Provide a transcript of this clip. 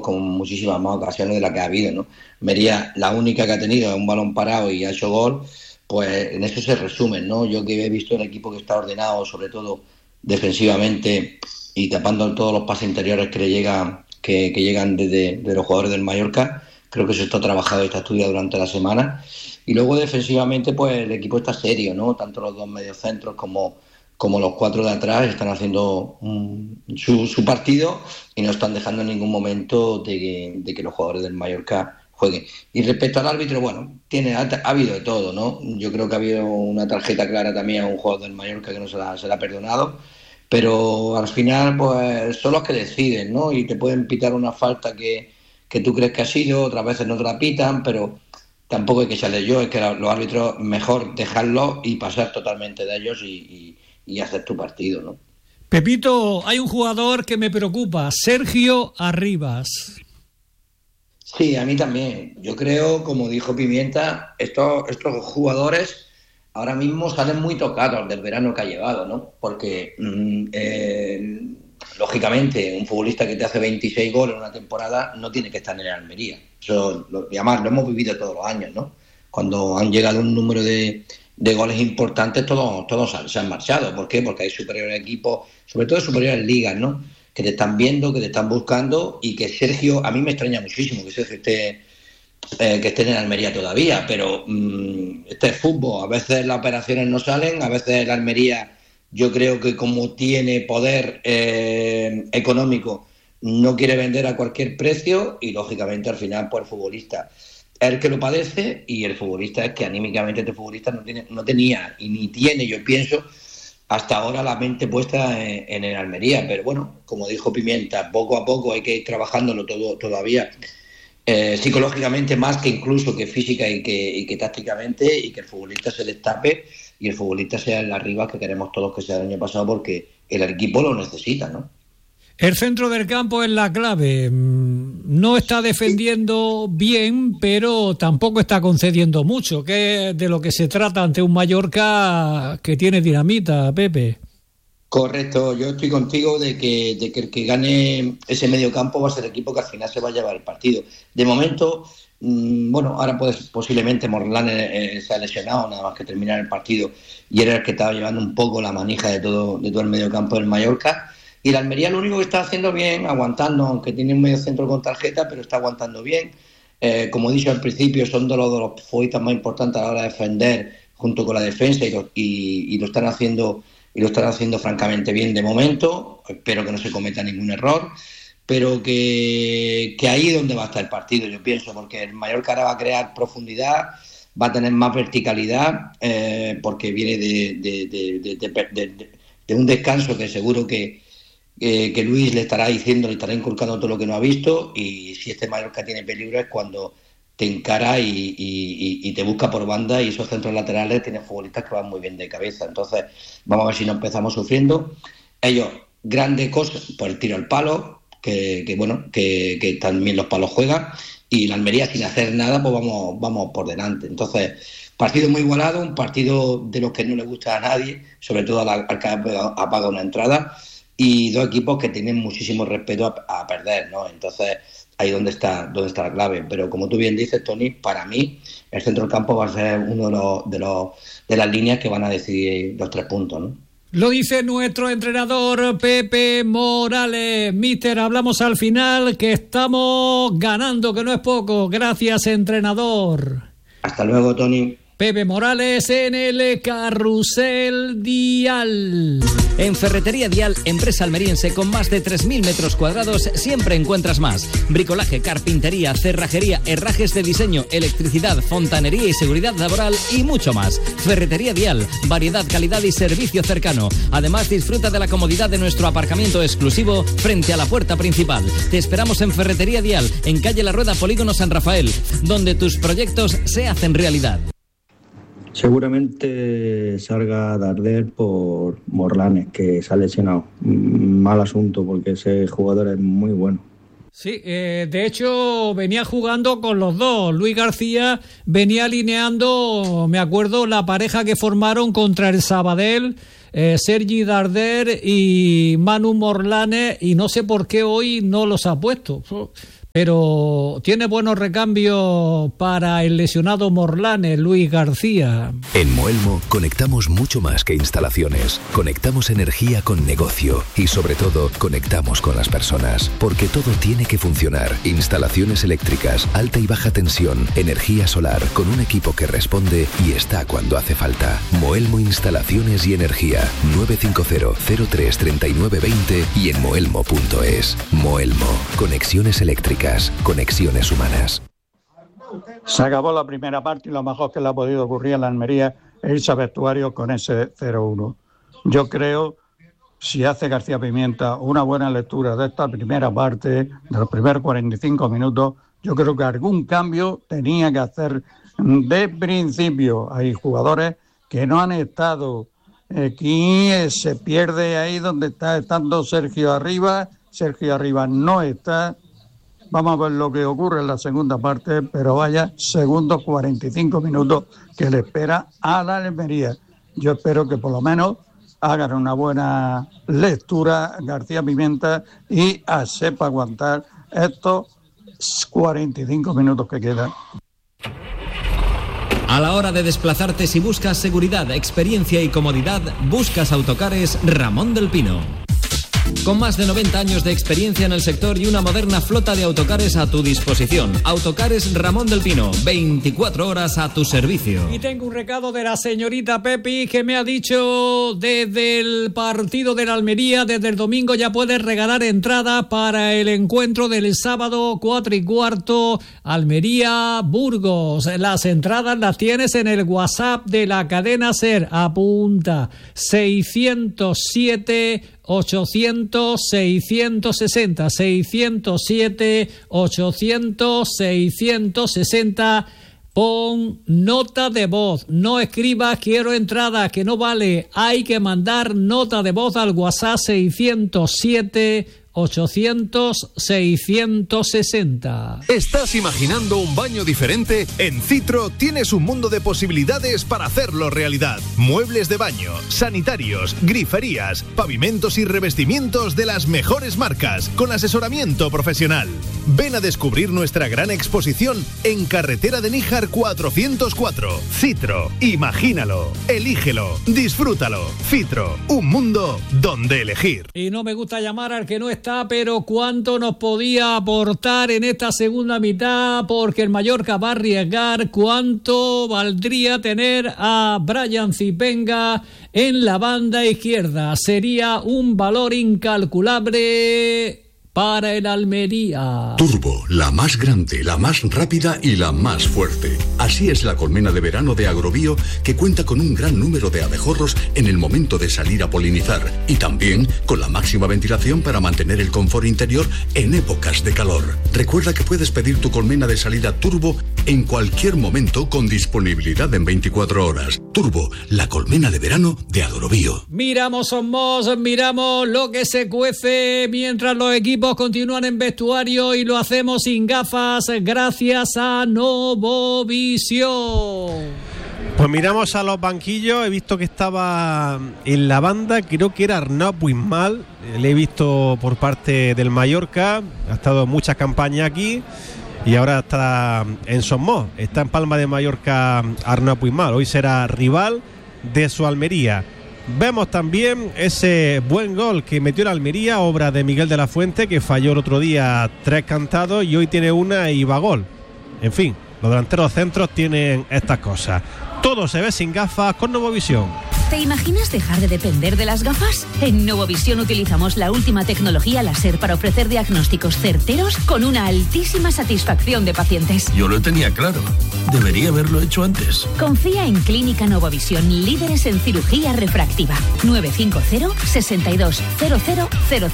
con muchísimas más ocasiones de las que ha habido, ¿no? Almería, la única que ha tenido es un balón parado y ha hecho gol, pues en eso se resume, ¿no? Yo que he visto un equipo que está ordenado, sobre todo defensivamente, y tapando todos los pases interiores que le llegan, que llegan de los jugadores del Mallorca. Creo que eso está trabajado y está estudiado durante la semana. Y luego defensivamente, pues el equipo está serio, ¿no? Tanto los dos mediocentros como los cuatro de atrás están haciendo su partido y no están dejando en ningún momento de que los jugadores del Mallorca jueguen. Y respecto al árbitro, bueno, ha habido de todo, ¿no? Yo creo que ha habido una tarjeta clara también a un jugador del Mallorca que no se la ha perdonado, pero al final pues son los que deciden, ¿no? Y te pueden pitar una falta que tú crees que ha sido, otras veces no te la pitan, pero tampoco hay que echarle yo, es que los árbitros mejor dejarlos y pasar totalmente de ellos y hacer tu partido, ¿no? Pepito, hay un jugador que me preocupa, Sergio Arribas. Sí, a mí también. Yo creo, como dijo Pimienta, estos jugadores ahora mismo salen muy tocados del verano que ha llevado, ¿no? Porque lógicamente un futbolista que te hace 26 goles en una temporada no tiene que estar en el Almería. Eso, además, lo hemos vivido todos los años, ¿no? Cuando han llegado un número de goles importantes, todos se han marchado. ¿Por qué? Porque hay superiores equipos, sobre todo superiores ligas, ¿no? Que te están viendo, que te están buscando, y que Sergio, a mí me extraña muchísimo que Sergio esté en Almería todavía, pero este es fútbol. A veces las operaciones no salen, a veces la Almería, yo creo que como tiene poder económico, no quiere vender a cualquier precio, y lógicamente al final pues el futbolista es el que lo padece, y el futbolista es que anímicamente este futbolista no tenía y ni tiene, yo pienso, hasta ahora la mente puesta en el Almería. Pero bueno, como dijo Pimienta, poco a poco hay que ir trabajándolo todo todavía, psicológicamente más que incluso que física y que tácticamente, y que el futbolista se destape y el futbolista sea el Arribas que queremos todos que sea el año pasado, porque el equipo lo necesita, ¿no? El centro del campo es la clave. No está defendiendo bien, pero tampoco está concediendo mucho, que es de lo que se trata ante un Mallorca que tiene dinamita, Pepe. Correcto, yo estoy contigo de que el que gane ese medio campo va a ser el equipo que al final se va a llevar el partido. De momento, bueno, ahora posiblemente Morlán se ha lesionado nada más que terminar el partido, y era el que estaba llevando un poco la manija de todo el medio campo del Mallorca. Y la Almería lo único que está haciendo bien, aguantando, aunque tiene un medio centro con tarjeta, pero está aguantando bien. Como he dicho al principio, son de los futbolistas más importantes a la hora de defender, junto con la defensa, y lo están haciendo francamente bien de momento. Espero que no se cometa ningún error, pero que ahí es donde va a estar el partido, yo pienso, porque el Mallorca ahora va a crear profundidad, va a tener más verticalidad, porque viene de un descanso que seguro que Luis le estará diciendo, le estará inculcando todo lo que no ha visto, y si este Mallorca tiene peligro es cuando te encara y te busca por banda, y esos centros laterales tienen futbolistas que van muy bien de cabeza. Entonces vamos a ver si no empezamos sufriendo. Ellos, grandes cosas por el tiro al palo, que también los palos juegan, y la Almería sin hacer nada pues vamos por delante. Entonces, partido muy igualado, un partido de los que no le gusta a nadie, sobre todo al que ha pagado una entrada, y dos equipos que tienen muchísimo respeto a perder, ¿no? Entonces ahí donde está la clave. Pero como tú bien dices, Tony, para mí el centro del campo va a ser uno de las líneas que van a decidir los 3 puntos, ¿no? Lo dice nuestro entrenador Pepe Morales. Míster, hablamos al final, que estamos ganando, que no es poco. Gracias, entrenador. Hasta luego, Tony. Pepe Morales en el Carrusel Dial. En Ferretería Dial, empresa almeriense con más de 3.000 metros cuadrados, siempre encuentras más. Bricolaje, carpintería, cerrajería, herrajes de diseño, electricidad, fontanería y seguridad laboral y mucho más. Ferretería Dial, variedad, calidad y servicio cercano. Además, disfruta de la comodidad de nuestro aparcamiento exclusivo frente a la puerta principal. Te esperamos en Ferretería Dial, en calle La Rueda, Polígono San Rafael, donde tus proyectos se hacen realidad. Seguramente salga Darder por Morlanes, que se ha lesionado. Mal asunto, porque ese jugador es muy bueno. Sí, de hecho venía jugando con los dos. Luis García venía alineando, me acuerdo, la pareja que formaron contra el Sabadell, Sergi Darder y Manu Morlanes, y no sé por qué hoy no los ha puesto. Pero tiene buenos recambios para el lesionado Morlanes, Luis García. En Moelmo conectamos mucho más que instalaciones. Conectamos energía con negocio y sobre todo conectamos con las personas. Porque todo tiene que funcionar. Instalaciones eléctricas, alta y baja tensión, energía solar, con un equipo que responde y está cuando hace falta. Moelmo Instalaciones y Energía. 950-03-3920 y en moelmo.es. Moelmo. Conexiones eléctricas. Conexiones humanas. Se acabó la primera parte y lo mejor que le ha podido ocurrir a la Almería es irse a vestuario con ese 0-1. Yo creo, si hace García Pimienta una buena lectura de esta primera parte, de los primeros 45 minutos, yo creo que algún cambio tenía que hacer de principio. Hay jugadores que no han estado aquí, se pierde ahí donde está estando Sergio Arribas no está. Vamos a ver lo que ocurre en la segunda parte, pero vaya segundos 45 minutos que le espera a la Almería. Yo espero que por lo menos hagan una buena lectura García Pimienta y sepa aguantar estos 45 minutos que quedan. A la hora de desplazarte, si buscas seguridad, experiencia y comodidad, buscas Autocares Ramón del Pino. Con más de 90 años de experiencia en el sector y una moderna flota de autocares a tu disposición. Autocares Ramón del Pino, 24 horas a tu servicio. Y tengo un recado de la señorita Pepi que me ha dicho desde el partido de la Almería, desde el domingo ya puedes regalar entradas para el encuentro del sábado 4:15 Almería-Burgos. Las entradas las tienes en el WhatsApp de la cadena SER. Apunta 607-800-660, 607-800-660. Pon nota de voz, no escribas quiero entrada, que no vale, hay que mandar nota de voz al WhatsApp 607-800-660. ¿Estás imaginando un baño diferente? En Citro tienes un mundo de posibilidades para hacerlo realidad. Muebles de baño, sanitarios, griferías, pavimentos y revestimientos de las mejores marcas, con asesoramiento profesional. Ven a descubrir nuestra gran exposición en Carretera de Níjar 404. Citro, imagínalo, elígelo, disfrútalo. Citro, un mundo donde elegir. Y no me gusta llamar al que no está, pero cuánto nos podía aportar en esta segunda mitad, porque el Mallorca va a arriesgar. Cuánto valdría tener a Brian Zipenga en la banda izquierda. Sería un valor incalculable para el Almería. Turbo, la más grande, la más rápida y la más fuerte. Así es la colmena de verano de Agrobio, que cuenta con un gran número de abejorros en el momento de salir a polinizar y también con la máxima ventilación para mantener el confort interior en épocas de calor. Recuerda que puedes pedir tu colmena de salida Turbo en cualquier momento con disponibilidad en 24 horas. Turbo, la colmena de verano de Agrobio. Miramos lo que se cuece mientras los equipos continúan en vestuario, y lo hacemos sin gafas gracias a Novovisión. Pues miramos a los banquillos. He visto que estaba en la banda, creo que era Arnau Puigmal. Le he visto por parte del Mallorca, ha estado en muchas campañas aquí y ahora está en Somos. Está en Palma de Mallorca Arnau Puigmal. Hoy será rival de su Almería. Vemos también ese buen gol que metió la Almería, obra de Miguel de la Fuente, que falló el otro día 3 cantados y hoy tiene una y va gol. En fin, los delanteros centros tienen estas cosas. Todo se ve sin gafas con Novovisión. ¿Te imaginas dejar de depender de las gafas? En Novovisión utilizamos la última tecnología láser para ofrecer diagnósticos certeros con una altísima satisfacción de pacientes. Yo lo tenía claro. Debería haberlo hecho antes. Confía en Clínica Novovisión, líderes en cirugía refractiva. 950 62 0000.